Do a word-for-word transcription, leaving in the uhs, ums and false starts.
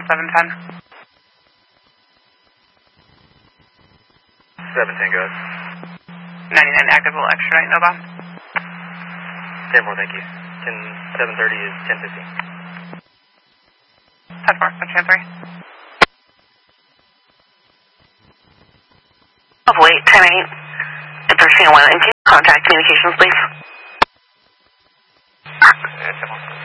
seven ten. seventeen, go ahead. ninety-nine active, will extradite, no bomb. ten four, thank you. ten, seven thirty is ten fifteen. ten four, ten three. Wait, ten eight. Interchange one and two. Contact communications, please. Yeah, ten one.